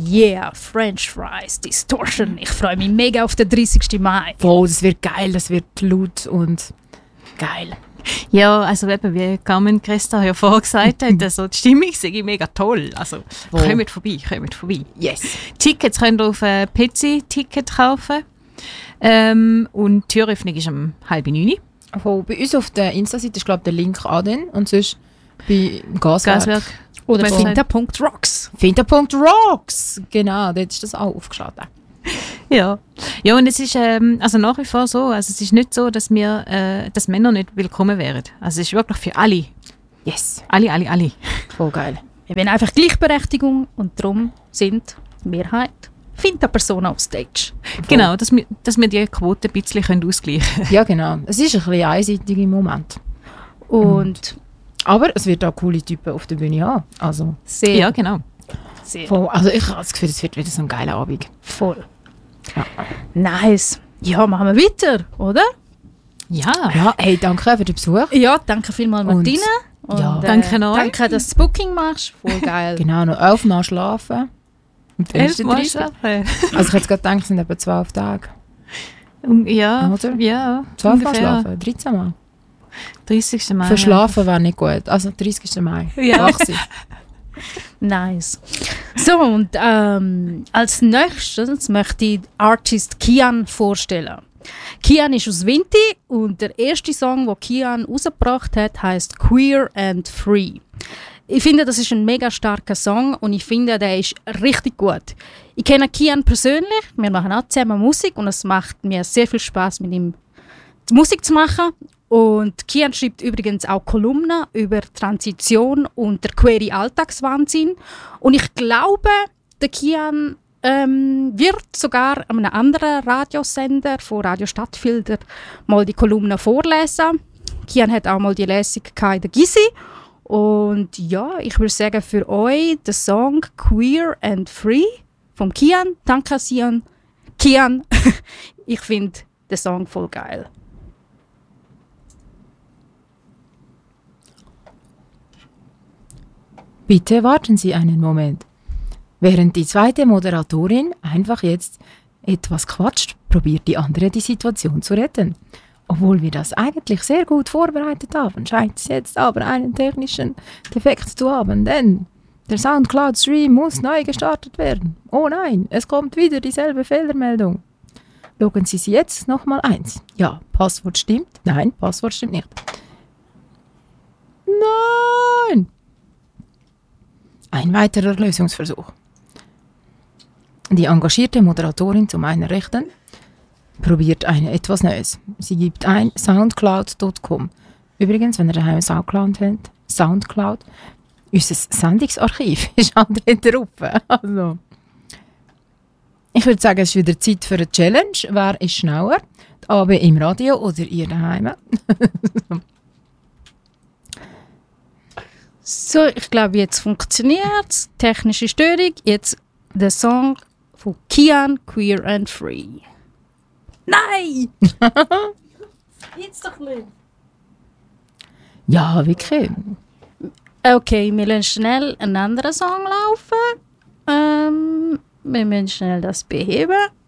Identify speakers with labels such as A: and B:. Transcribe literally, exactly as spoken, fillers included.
A: yeah, French Fries, Distortion. Ich freue mich mega auf den dreißigsten Mai.
B: Wow, das wird geil, das wird laut und geil.
C: Ja, also eben, wie Carmen Cresta ja vorher gesagt hat, also die Stimmung ist mega toll. Also
B: Wow.
C: kommt vorbei, kommt vorbei.
B: Yes.
C: Tickets könnt ihr auf äh, P C-Ticket kaufen. Ähm, und die Türöffnung ist um halb neun.
B: Wow, bei uns auf der Insta-Seite ist, glaube ich, der Link an den und sonst bei Gaswerk.
C: Gaswerk.
A: Oder
C: Website.
A: Finta.rocks.
B: Finta.rocks! Genau, dort ist das auch aufgeschlagen.
C: Ja. Ja, und es ist ähm, also nach wie vor so, also es ist nicht so, dass wir, äh, dass Männer nicht willkommen wären. Also es ist wirklich für alle.
B: Yes.
C: Alle, alle, alle.
B: Voll geil.
A: Wir wollen einfach Gleichberechtigung und darum sind die Mehrheit Finta-Personen auf Stage.
C: Genau, dass wir, dass wir die Quote ein bisschen können ausgleichen können.
B: Ja, genau. Es ist ein bisschen einseitig im Moment.
A: Und
B: Aber es wird auch coole Typen auf der Bühne haben. Also,
A: sehr,
C: Ja, genau.
A: sehr
B: voll. Also ich habe das Gefühl, es wird wieder so ein geiler Abend.
A: voll.
B: Ja.
A: Nice. Ja, machen wir weiter, oder?
C: Ja.
B: Ja, hey, danke für den Besuch.
A: Ja, danke vielmals,
B: Und-
A: Martina. Und,
B: ja.
C: Danke euch.
A: Danke, dass du das Booking machst. Voll geil.
B: Genau, noch elfmal schlafen. Und
C: Elfmal
B: dreißig.
C: schlafen.
B: Also ich hätte jetzt gerade gedacht, es sind etwa zwölf Tage.
C: Um, ja,
B: Oder?
C: ja.
B: zwölf Mal
C: ungefähr.
B: schlafen, dreizehn Mal.
C: dreißigsten Mai.
B: Für Schlafen wäre nicht gut. Also dreißigsten Mai.
C: Ja.
B: achtzig.
A: Nice. So, und ähm, als nächstes möchte ich den Artist Kian vorstellen. Kian ist aus Vinti und der erste Song, den Kian rausgebracht hat, heißt Queer and Free. Ich finde, das ist ein mega starker Song und ich finde, der ist richtig gut. Ich kenne Kian persönlich, wir machen auch zusammen Musik und es macht mir sehr viel Spaß, mit ihm die Musik zu machen. Und Kian schreibt übrigens auch Kolumnen über Transition und der queere Alltagswahnsinn. Und ich glaube, der Kian ähm, wird sogar an einem anderen Radiosender von Radio Stadtfilter mal die Kolumnen vorlesen. Kian hat auch mal die Lesung in der Gysi. Und ja, ich würde sagen, für euch der Song Queer and Free vom Kian. Danke, Kian. Kian, ich finde den Song voll geil.
B: Bitte warten Sie einen Moment. Während die zweite Moderatorin einfach jetzt etwas quatscht, probiert die andere die Situation zu retten. Obwohl wir das eigentlich sehr gut vorbereitet haben, scheint es jetzt aber einen technischen Defekt zu haben, denn der Soundcloud-Stream muss neu gestartet werden. Oh nein, es kommt wieder dieselbe Fehlermeldung. Loggen Sie sie jetzt nochmal eins. Ja, Passwort stimmt. Nein, Passwort stimmt nicht. Nein! Ein weiterer Lösungsversuch. Die engagierte Moderatorin zu meiner Rechten probiert ein etwas Neues. Sie gibt ein soundcloud Punkt com. Übrigens, wenn ihr daheim Soundcloud habt, Soundcloud, unser Sendungsarchiv ist an der Truppe. Also, ich würde sagen, es ist wieder Zeit für eine Challenge. Wer ist schneller? Die A B im Radio oder ihr daheim?
A: So, ich glaube, jetzt funktioniert es. Technische Störung. Jetzt der Song von Kian, Queer and Free. Nein! Jetzt doch nicht.
B: Ja, wirklich.
A: Okay, wir lassen schnell einen anderen Song laufen. Ähm, wir müssen schnell das beheben.